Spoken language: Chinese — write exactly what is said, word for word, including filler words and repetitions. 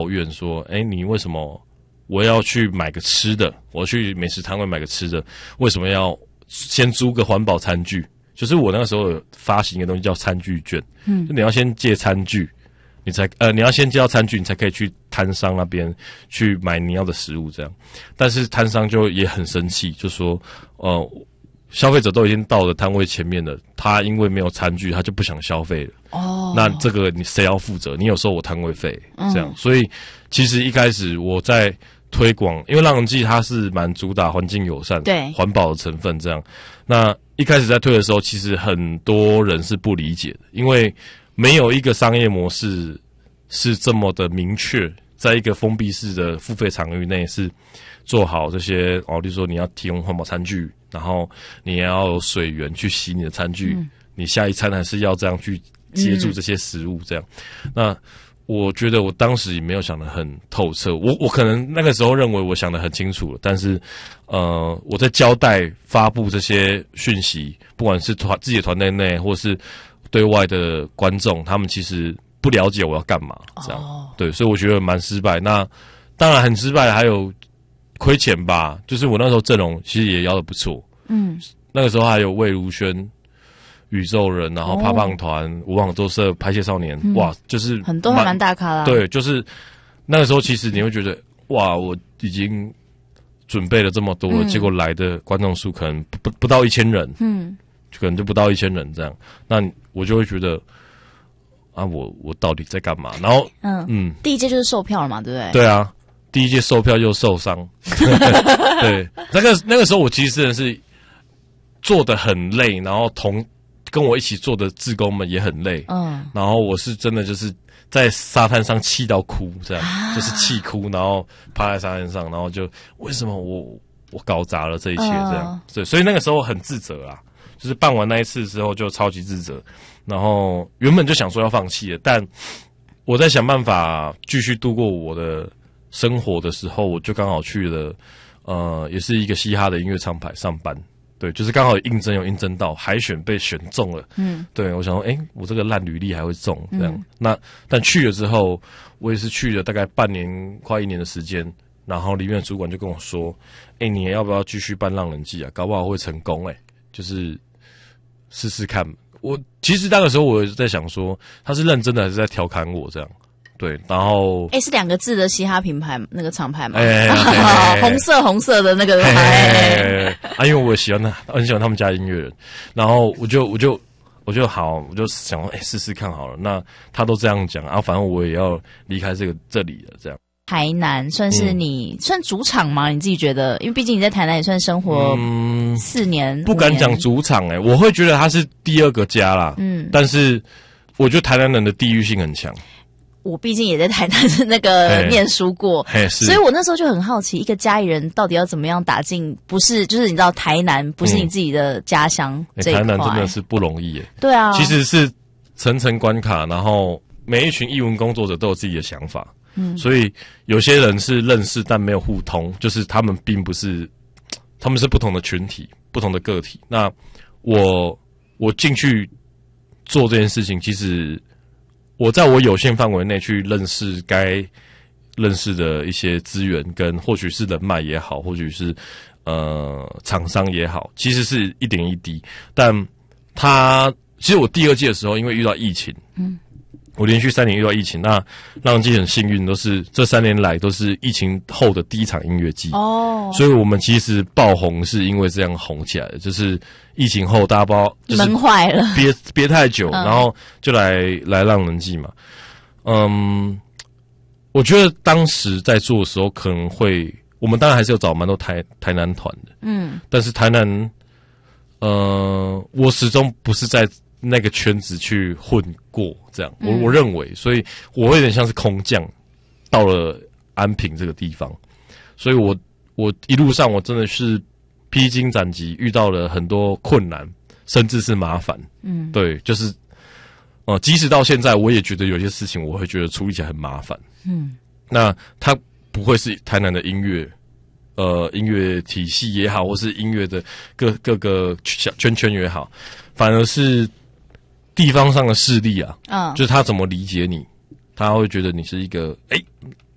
抱怨说，哎，你为什么我要去买个吃的，我去美食摊位买个吃的，为什么要先租个环保餐具？就是我那个时候有发行一个东西叫餐具券，嗯，就你要先借餐具，你才呃你要先借到餐具，你才可以去摊商那边去买你要的食物这样。但是摊商就也很生气，就说呃消费者都已经到了摊位前面了，他因为没有餐具，他就不想消费了。哦，那这个你谁要负责？你有收我摊位费，这样。嗯、所以其实一开始我在推广，因为浪人记它是蛮主打环境友善、对环保的成分这样。那一开始在推的时候，其实很多人是不理解的，因为没有一个商业模式是这么的明确，在一个封闭式的付费场域内是做好这些哦，例如说你要提供环保餐具，然后你也要有水源去洗你的餐具，嗯、你下一餐还是要这样去接住这些食物这样。嗯、那我觉得我当时也没有想得很透彻，我我可能那个时候认为我想得很清楚了，但是呃我在交代发布这些讯息，不管是团自己的团队内或是对外的观众，他们其实不了解我要干嘛，这样、哦、对，所以我觉得蛮失败。那当然很失败，还有亏钱吧，就是我那时候阵容其实也邀得不错，嗯，那个时候还有魏如萱、宇宙人，然后胖胖团、无网作社、拍戏少年、嗯，哇，就是很多还蛮大咖啦。 对，就是那个时候，其实你会觉得，哇，我已经准备了这么多了，嗯、结果来的观众数可能不不不到一千人，嗯，可能就不到一千人这样，那我就会觉得，啊，我我到底在干嘛？然后，嗯嗯，第一届就是售票了嘛，对不对？ 对啊，第一届售票又受伤，对，那个那个时候我其实真的是做得很累，然后同。跟我一起做的志工们也很累，嗯，然后我是真的就是在沙滩上气到哭，这样、啊、就是气哭，然后趴在沙滩上，然后就为什么我我搞砸了这一切这样，嗯、对，所以那个时候很自责啊，就是办完那一次之后就超级自责，然后原本就想说要放弃了，但我在想办法继续度过我的生活的时候，我就刚好去了，呃，也是一个嘻哈的音乐厂牌上班。对，就是刚好有应征有应征到，海选被选中了。嗯，对，我想说，哎、欸，我这个烂履历还会中这样。嗯、那但去了之后，我也是去了大概半年快一年的时间，然后里面的主管就跟我说，哎、欸，你要不要继续办浪人记啊？搞不好会成功哎、欸，就是试试看。我其实那个时候我在想说，他是认真的还是在调侃我这样？对，然后哎、欸，是两个字的嘻哈品牌那个厂牌吗？哎、欸欸，红色红色的那个牌、欸。 啊，因为我喜欢他，很喜欢他们家音乐人，然后我就我就我就好，我就想哎试试看好了。那他都这样讲啊，反正我也要离开这个这里了，这样。 台南算是你、嗯、算主场吗？你自己觉得？因为毕竟你在台南也算生活四年，嗯、 不敢讲主场哎、欸，我会觉得他是第二个家啦。嗯，但是我觉得台南人的地域性很强。 我毕竟也在台南那个念书过，所以我那时候就很好奇，一个嘉义人到底要怎么样打进，不是就是你知道台南不是你自己的家乡这一块、 嗯欸、台南真的是不容易耶。 对啊， 其实是层层关卡，然后每一群艺文工作者都有自己的想法，嗯，所以有些人是认识但没有互通，就是他们并不是，他们是不同的群体、不同的个体。那我我进去做这件事情，其实。我在我有限范围内去认识该认识的一些资源，跟或许是人脉也好，或许是呃厂商也好，其实是一点一滴。但他其实我第二届的时候，因为遇到疫情，嗯，我连续三年遇到疫情，那浪人记很幸运，都是这三年来都是疫情后的第一场音乐季哦，所以我们其实爆红是因为这样红起来的，就是疫情后大家不知道就是闷坏了， 憋憋太久，嗯、然后就来来浪人记嘛，嗯，我觉得当时在做的时候可能会，我们当然还是有找蛮多台台南团的，嗯，但是台南，呃，我始终不是在那个圈子去混过，这样，我我认为，所以我会有点像是空降到了安平这个地方，所以我我一路上我真的是披荆斩棘，遇到了很多困难，甚至是麻烦，嗯，对，就是呃，即使到现在，我也觉得有些事情我会觉得处理起来很麻烦，嗯，那它不会是台南的音乐。呃，音乐体系也好，或是音乐的各各个圈圈也好，反而是地方上的势力啊，嗯，就是他怎么理解你，他会觉得你是一个哎、欸，